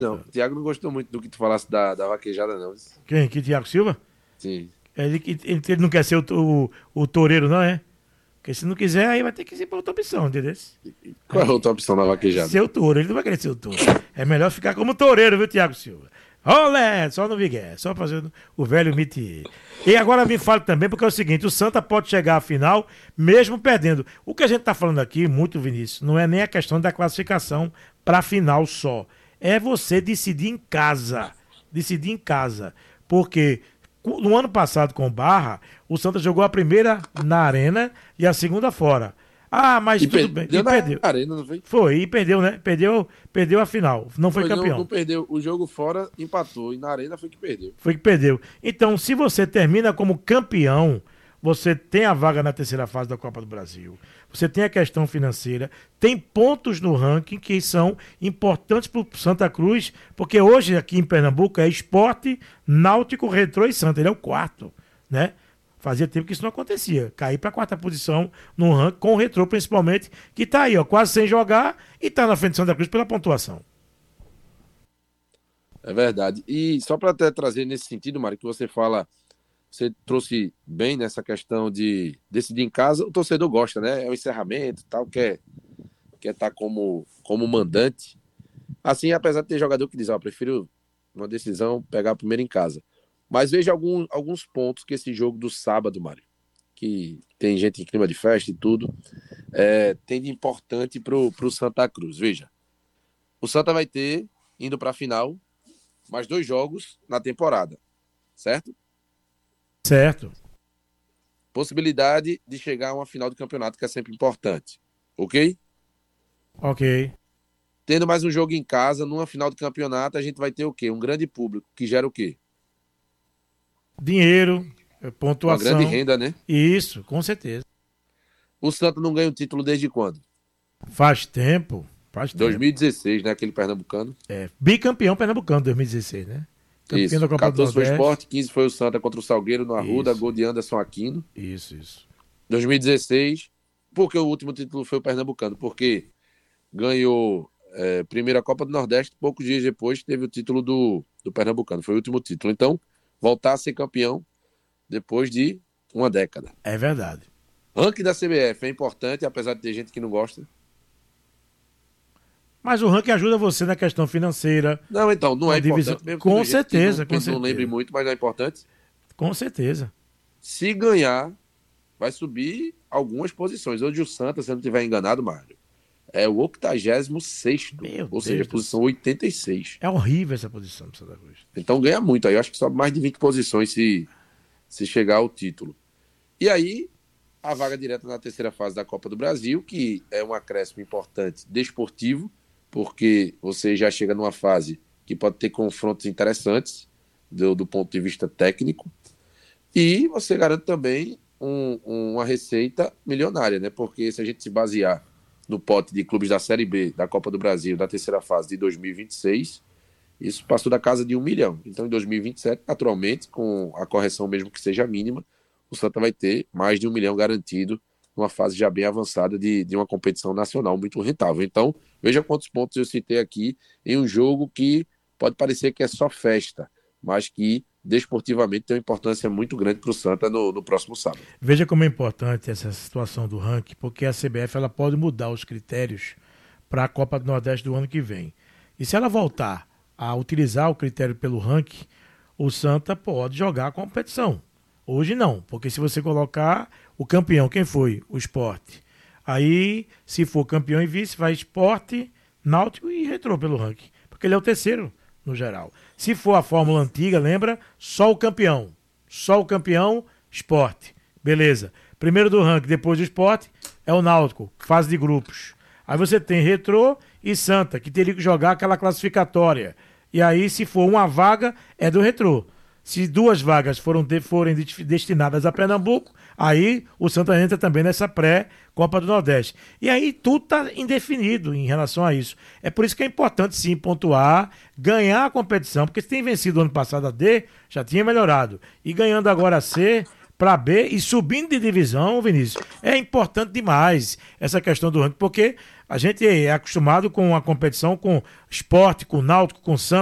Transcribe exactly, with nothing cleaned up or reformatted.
Não, o Thiago não gostou muito do que tu falasse da, da vaquejada, não. Quem? Que Thiago Silva? Sim. Ele, ele, ele não quer ser o, o, o toureiro, não é? Porque se não quiser, aí vai ter que ser pra outra opção, entendeu? Qual é a outra opção da vaquejada? Ser o touro, ele não vai querer ser o touro. É melhor ficar como toureiro, viu, Thiago Silva? Olé, só no Vigué, só fazendo o velho mitier. E agora me fale também, porque é o seguinte, o Santa pode chegar à final mesmo perdendo. O que a gente tá falando aqui, muito, Vinícius, não é nem a questão da classificação pra final só. É você decidir em casa. Decidir em casa. Porque no ano passado com o Barra, o Santa jogou a primeira na arena e a segunda fora. Ah, mas E tudo per- bem. deu E na perdeu. arena, não foi? Foi, e perdeu, né? Perdeu, perdeu a final. Não foi Foi, não, campeão. não perdeu. O jogo fora empatou. E na arena foi que perdeu. Foi que perdeu. Então, se você termina como campeão, você tem a vaga na terceira fase da Copa do Brasil. Você tem a questão financeira, tem pontos no ranking que são importantes para o Santa Cruz, porque hoje aqui em Pernambuco é Sport, Náutico, Retrô e Santa. Ele é o quarto, né? Fazia tempo que isso não acontecia. Cair para a quarta posição no ranking, com o Retrô principalmente, que está aí, ó, quase sem jogar e está na frente do Santa Cruz pela pontuação. É verdade. E só para até trazer nesse sentido, Mário, que você fala, você trouxe bem nessa questão de decidir em casa, o torcedor gosta, né? É o encerramento e tal, quer quer estar como, como mandante. Assim, apesar de ter jogador que diz, ó, eu prefiro uma decisão pegar primeiro em casa. Mas veja algum, alguns pontos que esse jogo do sábado, Mário, que tem gente em clima de festa e tudo, é, tem de importante pro, pro Santa Cruz. Veja, o Santa vai ter, indo para a final, mais dois jogos na temporada, certo? Certo. Possibilidade de chegar a uma final do campeonato, que é sempre importante. Ok? Ok. Tendo mais um jogo em casa, numa final do campeonato, a gente vai ter o quê? Um grande público, que gera o quê? Dinheiro, Uma pontuação. grande renda, né? Isso, com certeza. O Santa não ganha o título desde quando? Faz tempo. Faz tempo. dois mil e dezesseis, né? Aquele pernambucano. É, bicampeão pernambucano dois mil e dezesseis, né? Campeão Isso. da Copa do quatorze foi o Nordeste. Sport, quinze foi o Santa contra o Salgueiro no Arruda, Isso. gol de Anderson Aquino. Isso, isso. dois mil e dezesseis, por que o último título foi o pernambucano? Porque ganhou é, primeira Copa do Nordeste, poucos dias depois teve o título do, do pernambucano. Foi o último título. Então, voltar a ser campeão depois de uma década. É verdade. Ranking da C B F é importante, apesar de ter gente que não gosta. Mas o ranking ajuda você na questão financeira. Não, então, não é Uma importante divisão- mesmo. com tem gente que certeza, não, com não certeza. lembre muito, mas não é importante. Com certeza. Se ganhar, vai subir algumas posições. Hoje o Santa, se eu não estiver enganado, Mário, é o octagésimo sexto. Meu Ou seja, Deus do posição oitenta e seis. É horrível essa posição do Santa Cruz. Então ganha muito. Aí eu acho que sobe mais de vinte posições se, se chegar ao título. E aí, a vaga direta na terceira fase da Copa do Brasil, que é um acréscimo importante desportivo, porque você já chega numa fase que pode ter confrontos interessantes do, do ponto de vista técnico. E você garante também um, uma receita milionária, né? Porque se a gente se basear no pote de clubes da Série B da Copa do Brasil, da terceira fase de dois mil e vinte e seis, isso passou da casa de um milhão. Então, em dois mil e vinte e sete, naturalmente, com a correção mesmo que seja mínima, o Santa vai ter mais de um milhão garantido numa fase já bem avançada de, de uma competição nacional muito rentável. Então, veja quantos pontos eu citei aqui em um jogo que pode parecer que é só festa, mas que desportivamente tem uma importância muito grande para o Santa no, no próximo sábado. Veja como é importante essa situação do ranking, porque a C B F ela pode mudar os critérios para a Copa do Nordeste do ano que vem. E se ela voltar a utilizar o critério pelo ranking, o Santa pode jogar a competição. Hoje não, porque se você colocar o campeão, quem foi? O Sport. Aí, se for campeão e vice, vai Sport, Náutico e Retrô pelo ranking, porque ele é o terceiro no geral. Se for a fórmula antiga, lembra? Só o campeão. Só o campeão, Sport. Beleza. Primeiro do ranking, depois do Sport, é o Náutico, fase de grupos. Aí você tem Retrô e Santa, que teria que jogar aquela classificatória. E aí, se for uma vaga, é do Retrô. Se duas vagas foram de, forem destinadas a Pernambuco, aí o Santa entra também nessa pré-Copa do Nordeste. E aí tudo está indefinido em relação a isso. É por isso que é importante sim pontuar, ganhar a competição, porque se tem vencido ano passado a D, já tinha melhorado. E ganhando agora a C para B e subindo de divisão, Vinícius, é importante demais essa questão do ranking, porque A gente é acostumado com a competição com esporte, com náutico, com Santos.